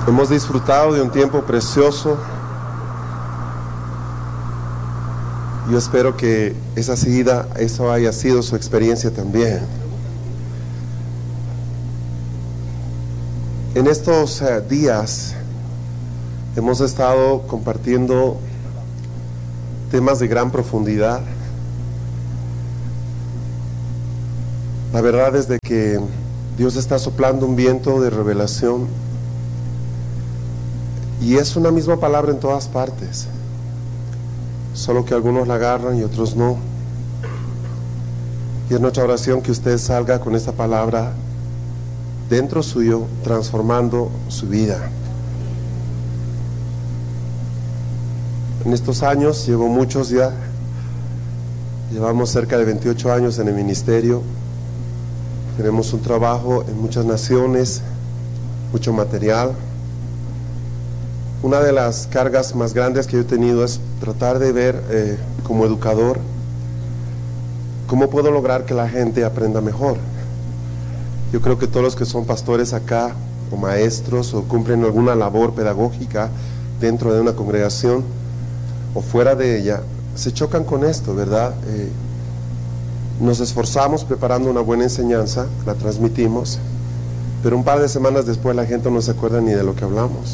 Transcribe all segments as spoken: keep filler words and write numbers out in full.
Hemos disfrutado de un tiempo precioso. Yo espero que esa seguida, eso haya sido su experiencia también. En estos uh, días hemos estado compartiendo temas de gran profundidad. La verdad es de que Dios está soplando un viento de revelación y es una misma palabra en todas partes, solo que algunos la agarran y otros no. Y es nuestra oración que usted salga con esta palabra dentro suyo, transformando su vida. En estos años, llevo muchos ya, llevamos cerca de veintiocho años en el ministerio, tenemos un trabajo en muchas naciones, mucho material. Una de las cargas más grandes que yo he tenido es tratar de ver eh, como educador cómo puedo lograr que la gente aprenda mejor. Yo creo que todos los que son pastores acá o maestros o cumplen alguna labor pedagógica dentro de una congregación o fuera de ella se chocan con esto, ¿verdad? Eh, nos esforzamos preparando una buena enseñanza, la transmitimos, pero un par de semanas después la gente no se acuerda ni de lo que hablamos.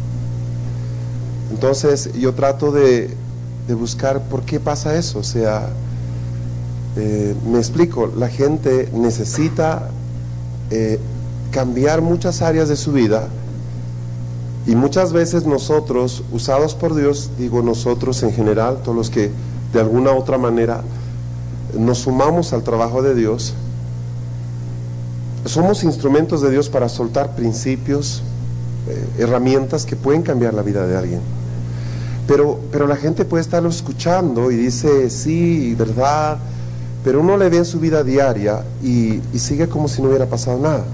Entonces yo trato de, de buscar por qué pasa eso. O sea, eh, me explico, la gente necesita eh, cambiar muchas áreas de su vida y muchas veces nosotros, usados por Dios, digo nosotros en general, todos los que de alguna u otra manera nos sumamos al trabajo de Dios, somos instrumentos de Dios para soltar principios, eh, herramientas que pueden cambiar la vida de alguien. Pero, pero la gente puede estarlo escuchando y dice, sí, verdad, pero uno le ve en su vida diaria y, y sigue como si no hubiera pasado nada.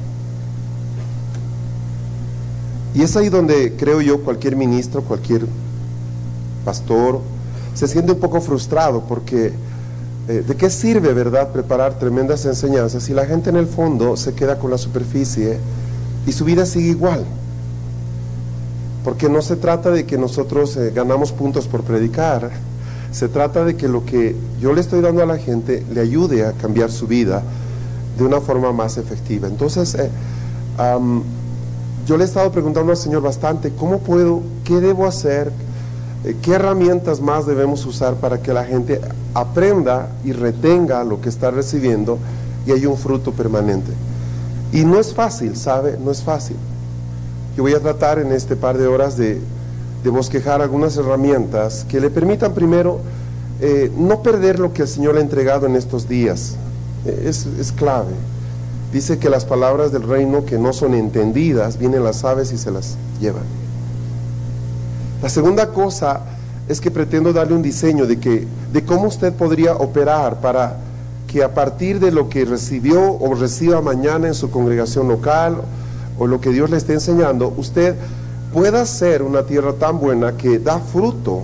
Y es ahí donde creo yo cualquier ministro, cualquier pastor, se siente un poco frustrado porque eh, ¿de qué sirve, verdad, preparar tremendas enseñanzas si la gente en el fondo se queda con la superficie y su vida sigue igual? Porque no se trata de que nosotros eh, ganamos puntos por predicar, se trata de que lo que yo le estoy dando a la gente le ayude a cambiar su vida de una forma más efectiva. Entonces, eh, um, yo le he estado preguntando al Señor bastante, ¿cómo puedo, qué debo hacer, eh, qué herramientas más debemos usar para que la gente aprenda y retenga lo que está recibiendo y haya un fruto permanente? Y no es fácil, ¿sabe? No es fácil. Yo voy a tratar en este par de horas de, de bosquejar algunas herramientas que le permitan primero eh, no perder lo que el Señor le ha entregado en estos días. Eh, es, es clave. Dice que las palabras del reino que no son entendidas, vienen las aves y se las llevan. La segunda cosa es que pretendo darle un diseño de, que, de cómo usted podría operar para que a partir de lo que recibió o reciba mañana en su congregación local o lo que Dios le esté enseñando, usted pueda ser una tierra tan buena que da fruto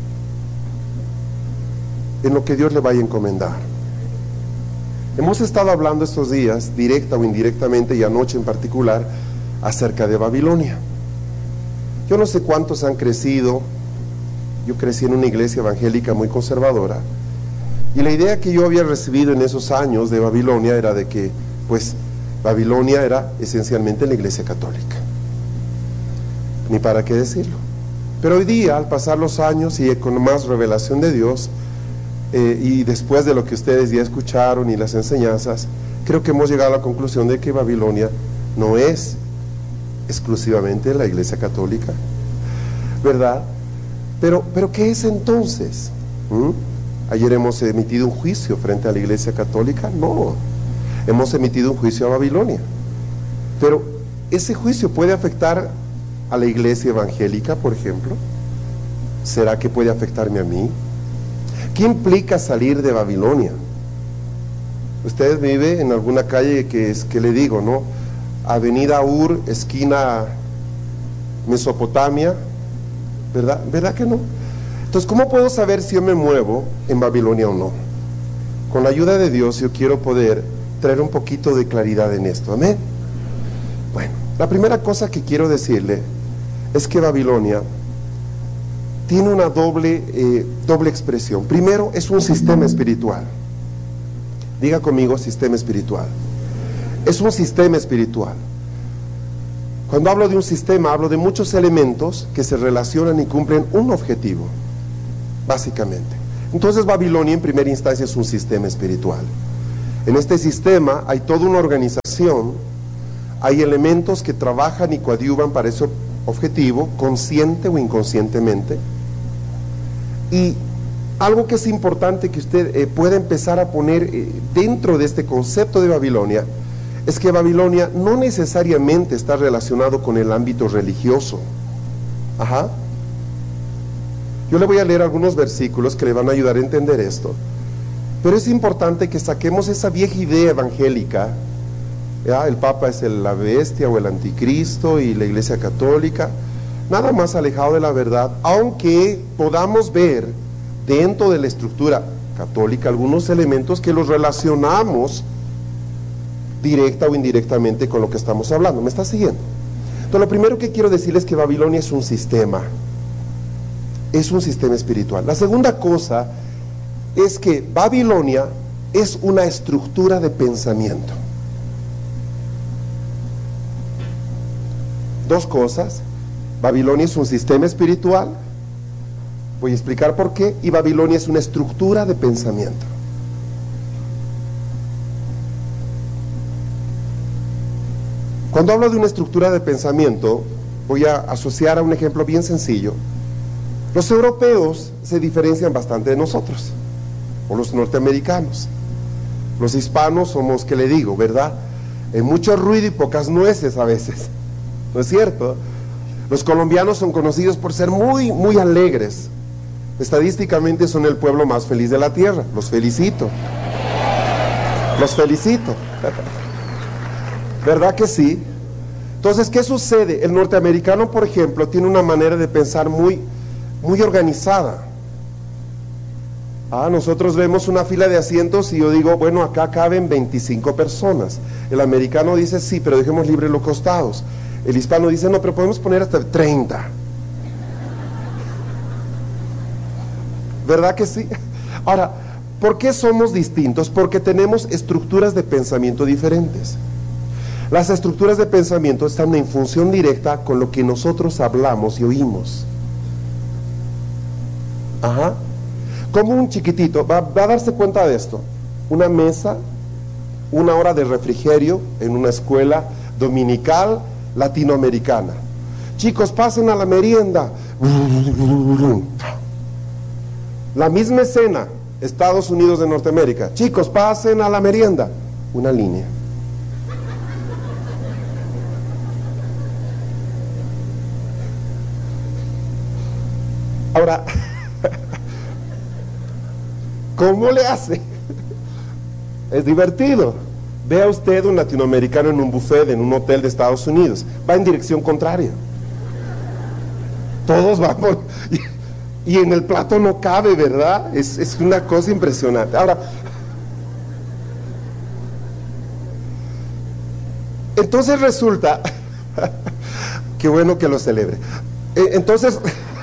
en lo que Dios le vaya a encomendar. Hemos estado hablando estos días, directa o indirectamente, y anoche en particular, acerca de Babilonia. Yo no sé cuántos han crecido, yo crecí en una iglesia evangélica muy conservadora, y la idea que yo había recibido en esos años de Babilonia era de que, pues, Babilonia era esencialmente la iglesia católica. Ni para qué decirlo. Pero hoy día, al pasar los años y con más revelación de Dios, eh, y después de lo que ustedes ya escucharon y las enseñanzas, creo que hemos llegado a la conclusión de que Babilonia no es exclusivamente la iglesia católica, ¿verdad? Pero, pero ¿qué es entonces? ¿Mm? Ayer hemos emitido un juicio frente a la iglesia católica, no. Hemos emitido un juicio a Babilonia, pero ese juicio puede afectar a la iglesia evangélica, por ejemplo. ¿Será que puede afectarme a mí? ¿Qué implica salir de Babilonia? Usted vive en alguna calle que es, que le digo, ¿no? Avenida Ur, esquina Mesopotamia, ¿verdad? ¿Verdad que no? Entonces, ¿cómo puedo saber si yo me muevo en Babilonia o no? Con la ayuda de Dios yo quiero poder traer un poquito de claridad en esto, amén. Bueno, la primera cosa que quiero decirle es que Babilonia tiene una doble, eh, doble expresión. Primero, es un sistema espiritual. Diga conmigo, sistema espiritual. Es un sistema espiritual. Cuando hablo de un sistema, hablo de muchos elementos que se relacionan y cumplen un objetivo, básicamente. Entonces Babilonia en primera instancia es un sistema espiritual. En este sistema hay toda una organización, hay elementos que trabajan y coadyuvan para ese objetivo, consciente o inconscientemente. Y algo que es importante que usted eh, pueda empezar a poner eh, dentro de este concepto de Babilonia, es que Babilonia no necesariamente está relacionado con el ámbito religioso. Ajá. Yo le voy a leer algunos versículos que le van a ayudar a entender esto. Pero es importante que saquemos esa vieja idea evangélica, ¿ya? El Papa es el, la bestia o el anticristo y la Iglesia Católica, nada más alejado de la verdad, aunque podamos ver dentro de la estructura católica algunos elementos que los relacionamos directa o indirectamente con lo que estamos hablando. ¿Me está siguiendo? Entonces, lo primero que quiero decirles es que Babilonia es un sistema, es un sistema espiritual. La segunda cosa es que Babilonia es una estructura de pensamiento. Dos cosas: Babilonia es un sistema espiritual, voy a explicar por qué, y Babilonia es una estructura de pensamiento. Cuando hablo de una estructura de pensamiento, voy a asociar a un ejemplo bien sencillo. Los europeos se diferencian bastante de nosotros, o los norteamericanos. Los hispanos somos, ¿qué le digo, verdad? En mucho ruido y pocas nueces a veces, ¿no es cierto? Los colombianos son conocidos por ser muy, muy alegres. Estadísticamente son el pueblo más feliz de la tierra. Los felicito. Los felicito. ¿Verdad que sí? Entonces, ¿qué sucede? El norteamericano, por ejemplo, tiene una manera de pensar muy, muy organizada. Ah, nosotros vemos una fila de asientos y yo digo, bueno, acá caben veinticinco personas. El americano dice, sí, pero dejemos libres los costados. El hispano dice, no, pero podemos poner hasta treinta. ¿Verdad que sí? Ahora, ¿por qué somos distintos? Porque tenemos estructuras de pensamiento diferentes. Las estructuras de pensamiento están en función directa con lo que nosotros hablamos y oímos. Ajá. Como un chiquitito, va, va a darse cuenta de esto. Una mesa, una hora de refrigerio en una escuela dominical latinoamericana. Chicos, pasen a la merienda. La misma escena, Estados Unidos de Norteamérica. Chicos, pasen a la merienda. Una línea. Ahora, ¿cómo le hace? Es divertido. Vea usted un latinoamericano en un buffet, en un hotel de Estados Unidos. Va en dirección contraria. Todos vamos. Y, y en el plato no cabe, ¿verdad? Es, es una cosa impresionante. Ahora, entonces resulta, qué bueno que lo celebre. Entonces,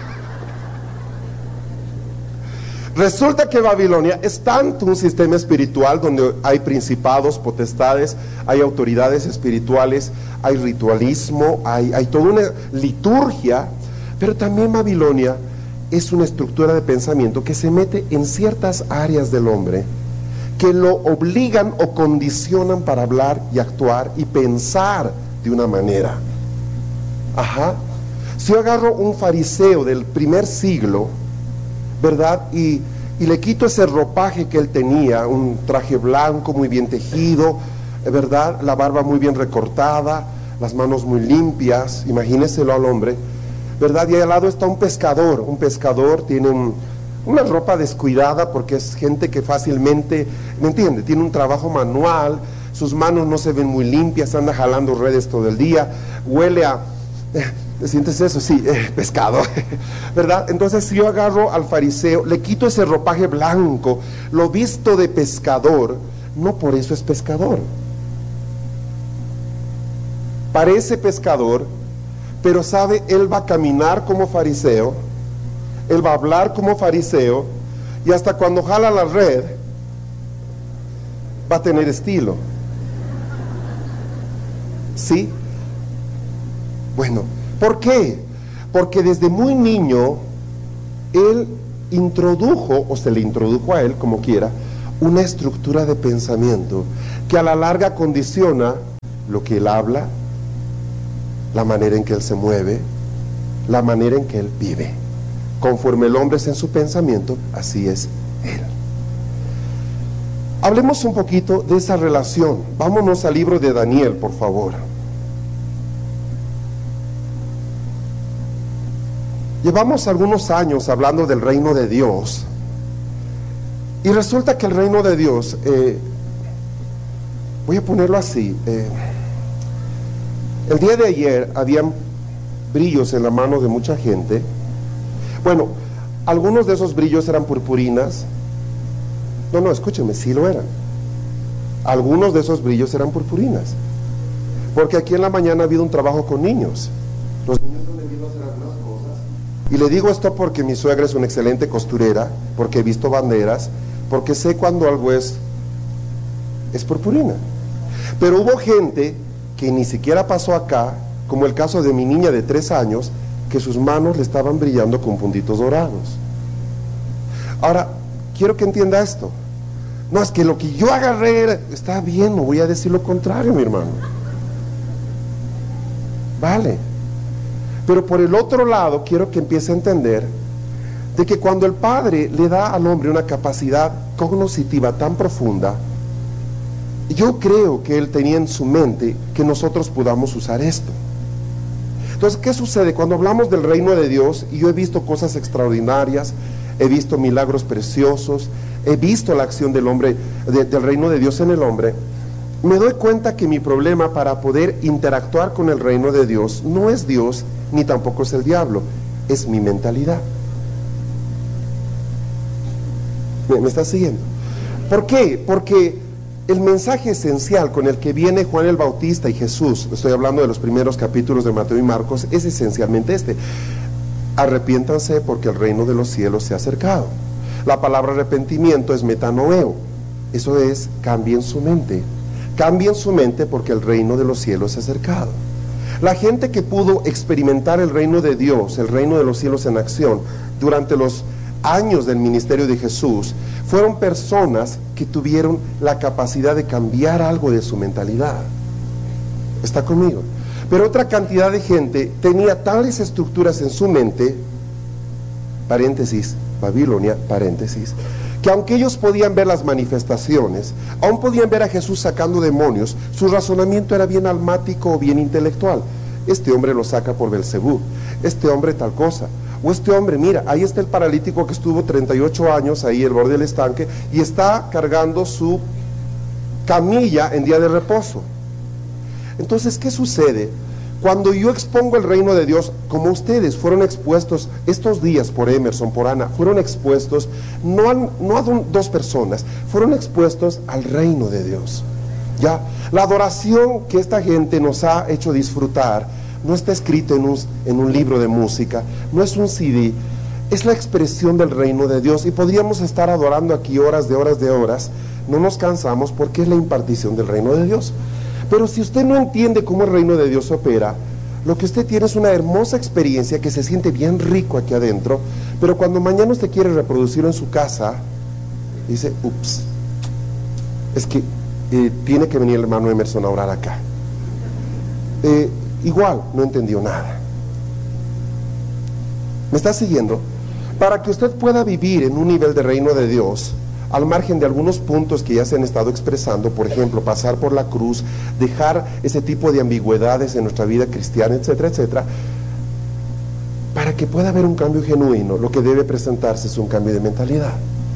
resulta que Babilonia es tanto un sistema espiritual donde hay principados, potestades, hay autoridades espirituales, hay ritualismo, hay, hay toda una liturgia, pero también Babilonia es una estructura de pensamiento que se mete en ciertas áreas del hombre que lo obligan o condicionan para hablar y actuar y pensar de una manera. Ajá. Si yo agarro un fariseo del primer siglo, ¿verdad? Y, y le quito ese ropaje que él tenía, un traje blanco muy bien tejido, ¿verdad? La barba muy bien recortada, las manos muy limpias, imagíneselo al hombre, ¿verdad? Y al lado está un pescador, un pescador tiene un, una ropa descuidada porque es gente que fácilmente, ¿me entiende? Tiene un trabajo manual, sus manos no se ven muy limpias, anda jalando redes todo el día, huele a... ¿Sientes eso? Sí, eh, pescado, ¿verdad? Entonces si yo agarro al fariseo, le quito ese ropaje blanco, lo visto de pescador, no por eso es pescador. Parece pescador, pero sabe, él va a caminar como fariseo, él va a hablar como fariseo, y hasta cuando jala la red, va a tener estilo. ¿Sí? Bueno, ¿por qué? Porque desde muy niño, él introdujo, o se le introdujo a él, como quiera, una estructura de pensamiento que a la larga condiciona lo que él habla, la manera en que él se mueve, la manera en que él vive. Conforme el hombre es en su pensamiento, así es él. Hablemos un poquito de esa relación. Vámonos al libro de Daniel, por favor. Llevamos algunos años hablando del reino de Dios, y resulta que el reino de Dios, eh, voy a ponerlo así, eh, el día de ayer habían brillos en la mano de mucha gente. Bueno, algunos de esos brillos eran purpurinas. No, no, escúchenme, sí lo eran. Algunos de esos brillos eran purpurinas, porque aquí en la mañana ha habido un trabajo con niños. Los niños han venido a hacer algunas cosas, y le digo esto porque mi suegra es una excelente costurera, porque he visto banderas, porque sé cuando algo es es purpurina. Pero hubo gente que ni siquiera pasó acá, como el caso de mi niña de tres años, que sus manos le estaban brillando con puntitos dorados. Ahora, quiero que entienda esto. No, es que lo que yo agarré era, está bien, no voy a decir lo contrario, mi hermano. Vale. Pero por el otro lado, quiero que empiece a entender de que cuando el Padre le da al hombre una capacidad cognitiva tan profunda, yo creo que Él tenía en su mente que nosotros podamos usar esto. Entonces, ¿qué sucede? Cuando hablamos del reino de Dios, y yo he visto cosas extraordinarias, he visto milagros preciosos, he visto la acción del hombre, de, del reino de Dios en el hombre, me doy cuenta que mi problema para poder interactuar con el reino de Dios no es Dios, ni tampoco es el diablo, es mi mentalidad. ¿Me, me estás siguiendo? ¿Por qué? Porque el mensaje esencial con el que viene Juan el Bautista y Jesús, estoy hablando de los primeros capítulos de Mateo y Marcos, es esencialmente este: arrepiéntanse porque el reino de los cielos se ha acercado. La palabra arrepentimiento es metanoeo, eso es, cambien su mente, cambien su mente porque el reino de los cielos se ha acercado. La gente que pudo experimentar el reino de Dios, el reino de los cielos en acción, durante los años del ministerio de Jesús, fueron personas que tuvieron la capacidad de cambiar algo de su mentalidad. ¿Está conmigo? Pero otra cantidad de gente tenía tales estructuras en su mente, paréntesis, Babilonia, paréntesis, que aunque ellos podían ver las manifestaciones, aún podían ver a Jesús sacando demonios, su razonamiento era bien almático o bien intelectual. Este hombre lo saca por Belcebú, este hombre tal cosa, o este hombre, mira, ahí está el paralítico que estuvo treinta y ocho años ahí al borde del estanque y está cargando su camilla en día de reposo. Entonces, ¿qué sucede? Cuando yo expongo el reino de Dios, como ustedes fueron expuestos estos días por Emerson, por Ana, fueron expuestos no a, no a dos personas, fueron expuestos al reino de Dios. Ya, la adoración que esta gente nos ha hecho disfrutar no está escrita en un, en un libro de música, no es un C D, es la expresión del reino de Dios, y podríamos estar adorando aquí horas de horas de horas, no nos cansamos porque es la impartición del reino de Dios. Pero si usted no entiende cómo el reino de Dios opera, lo que usted tiene es una hermosa experiencia que se siente bien rico aquí adentro, pero cuando mañana usted quiere reproducirlo en su casa, dice, ups, es que eh, tiene que venir el hermano Emerson a orar acá. Eh, igual, no entendió nada. ¿Me está siguiendo? Para que usted pueda vivir en un nivel de reino de Dios, al margen de algunos puntos que ya se han estado expresando, por ejemplo, pasar por la cruz, dejar ese tipo de ambigüedades en nuestra vida cristiana, etcétera, etcétera, para que pueda haber un cambio genuino, lo que debe presentarse es un cambio de mentalidad.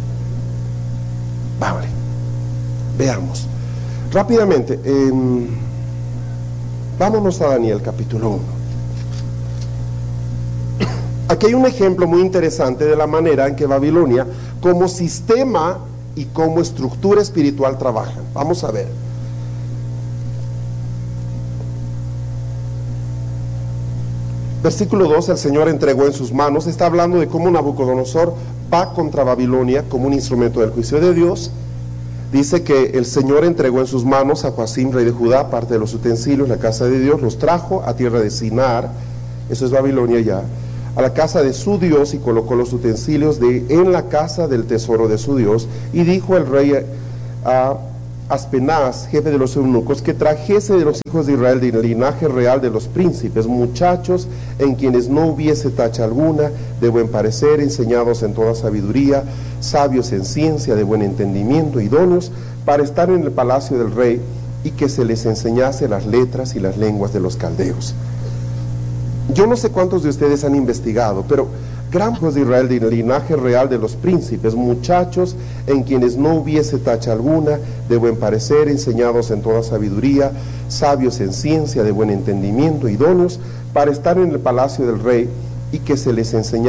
Vale, veamos rápidamente. Eh, vámonos a Daniel capítulo uno. Aquí hay un ejemplo muy interesante de la manera en que Babilonia, como sistema y como estructura espiritual, trabajan. Vamos a ver. Versículo dos, el Señor entregó en sus manos, está hablando de cómo Nabucodonosor va contra Babilonia como un instrumento del juicio de Dios. Dice que el Señor entregó en sus manos a Joacim, rey de Judá, parte de los utensilios, la casa de Dios, los trajo a tierra de Sinar, eso es Babilonia ya, a la casa de su Dios, y colocó los utensilios de, en la casa del tesoro de su Dios, y dijo el rey a Aspenaz, jefe de los eunucos, que trajese de los hijos de Israel del linaje real de los príncipes, muchachos en quienes no hubiese tacha alguna, de buen parecer, enseñados en toda sabiduría, sabios en ciencia, de buen entendimiento, idóneos para estar en el palacio del rey, y que se les enseñase las letras y las lenguas de los caldeos. Yo no sé cuántos de ustedes han investigado, pero gran hijos de Israel del linaje real de los príncipes, muchachos en quienes no hubiese tacha alguna, de buen parecer, enseñados en toda sabiduría, sabios en ciencia, de buen entendimiento, idóneos para estar en el palacio del rey, y que se les enseñase